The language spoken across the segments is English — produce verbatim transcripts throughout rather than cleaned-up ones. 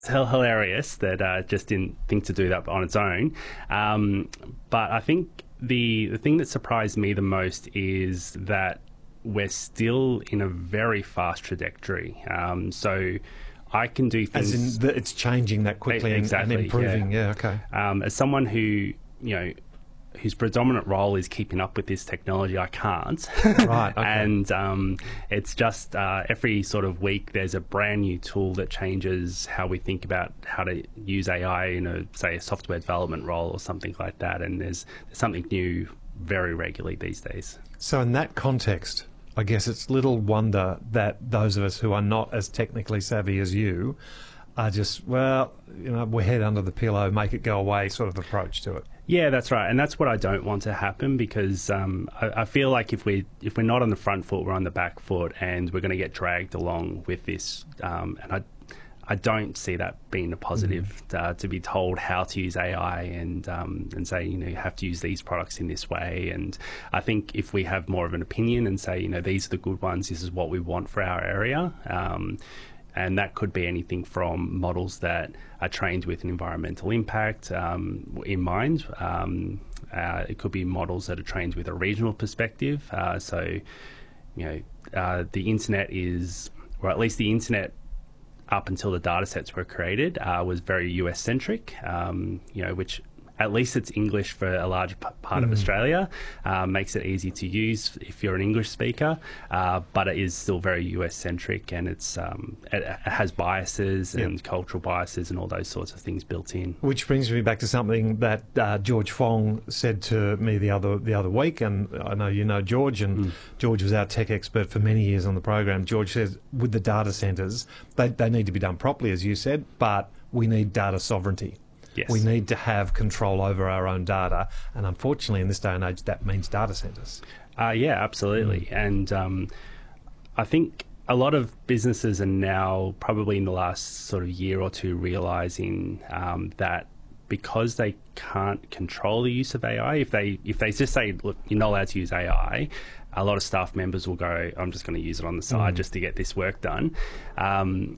It's hilarious that uh, just didn't think to do that on its own. Um, but I think the the thing that surprised me the most is that we're still in a very fast trajectory. Um, so I can do things... As in, the, it's changing that quickly exactly, and improving. Yeah, yeah okay. Um, as someone who, you know, whose predominant role is keeping up with this technology, I can't. Right, okay. And um, it's just uh, every sort of week there's a brand new tool that changes how we think about how to use A I in a, say, a software development role or something like that. And there's, there's something new very regularly these days. So in that context, I guess it's little wonder that those of us who are not as technically savvy as you are just, well, you know, we're head under the pillow, make it go away sort of approach to it. Yeah, that's right, and that's what I don't want to happen, because um, I, I feel like if we if we're not on the front foot, we're on the back foot, and we're going to get dragged along with this. Um, and I, I don't see that being a positive mm. uh, to be told how to use A I and um, and say, you know, you have to use these products in this way. And I think if we have more of an opinion and say, you know, these are the good ones, this is what we want for our area. Um, And that could be anything from models that are trained with an environmental impact um, in mind. Um, uh, it could be models that are trained with a regional perspective. Uh, so, you know, uh, the internet is, or at least the internet up until the data sets were created, uh, was very U S centric, um, you know, which at least it's English for a large p- part mm. of Australia, uh, makes it easy to use if you're an English speaker, uh, but it is still very U S centric, and it's um, it, it has biases and yep. cultural biases and all those sorts of things built in. Which brings me back to something that uh, George Fong said to me the other the other week, and I know you know George, and mm. George was our tech expert for many years on the program. George says with the data centres, they, they need to be done properly, as you said, but we need data sovereignty. Yes. We need to have control over our own data, and unfortunately in this day and age that means data centres. Uh, yeah, absolutely. Mm. And um, I think a lot of businesses are now, probably in the last sort of year or two, realising um, that because they can't control the use of A I, if they if they just say, look, you're not allowed to use A I, a lot of staff members will go, I'm just going to use it on the side mm. just to get this work done. Um,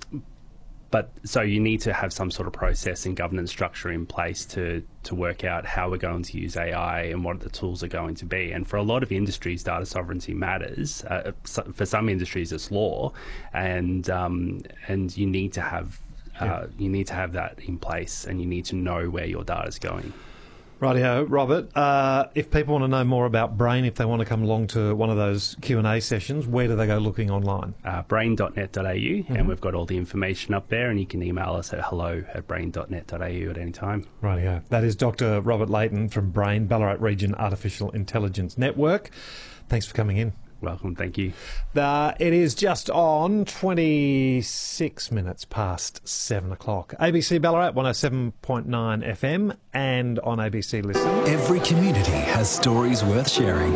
But so you need to have some sort of process and governance structure in place to to work out how we're going to use A I and what the tools are going to be. And for a lot of industries, data sovereignty matters. Uh, so for some industries, it's law, and um, and you need to have uh, yeah. you need to have that in place, and you need to know where your data is going. Rightio, Robert. Uh, if people want to know more about Brain, if they want to come along to one of those Q and A sessions, where do they go looking online? Uh, brain dot net dot a u, mm-hmm. and we've got all the information up there, and you can email us at hello at brain dot net dot a u at any time. Rightio. That is Doctor Robert Layton from Brain, Ballarat Region Artificial Intelligence Network. Thanks for coming in. Welcome, thank you. Uh, it is just on twenty-six minutes past seven o'clock. A B C Ballarat, one oh seven point nine F M, and on A B C Listen. Every community has stories worth sharing.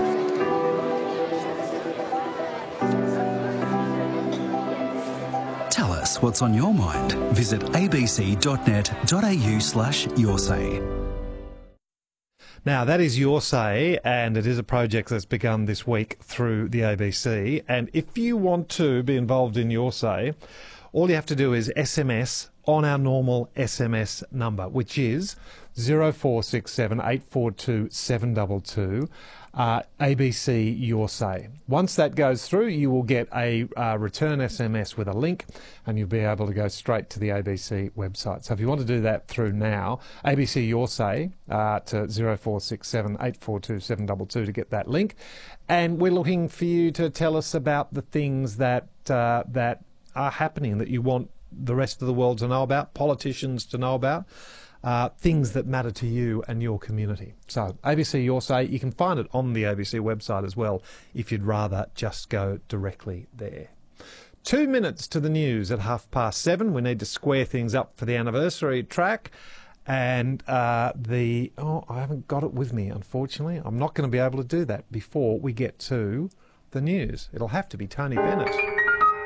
Tell us what's on your mind. Visit abc dot net dot a u slash your say. Now, that is Your Say, and it is a project that's begun this week through the A B C. And if you want to be involved in Your Say, all you have to do is S M S on our normal S M S number, which is zero four six seven eight four two seven two two. Uh, A B C Your Say. Once that goes through, you will get a uh, return S M S with a link, and you'll be able to go straight to the A B C website. So if you want to do that through now, A B C Your Say uh, to zero four six seven eight four two seven two two to get that link. And we're looking for you to tell us about the things that uh, that are happening that you want the rest of the world to know about, politicians to know about. Uh, things that matter to you and your community. So A B C Your Say, you can find it on the A B C website as well if you'd rather just go directly there. Two minutes to the news at half past seven. We need to square things up for the anniversary track. And uh, the... Oh, I haven't got it with me, unfortunately. I'm not going to be able to do that before we get to the news. It'll have to be Tony Bennett.